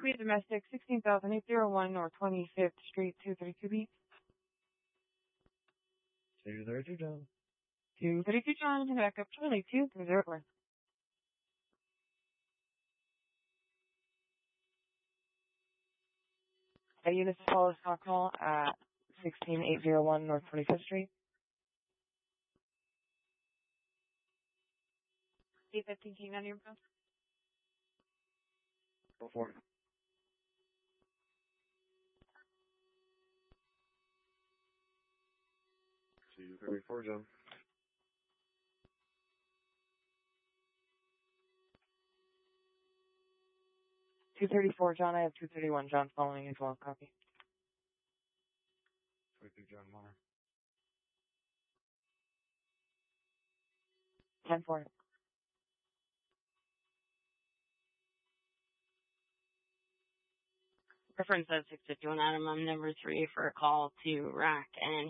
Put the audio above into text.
Queen Domestic, 16,801 North 25th Street, 232B. 232 John. 232 John, backup Charlie, 204. Units follow stock call at 16801 North 25th Street. 815 King on your phone. 4. 234 John. 234 John, I have 231 John following as well. Copy. 22 John Moore. 10-4. Reference at 651 Adam, I'm number 3 for a call to Rack and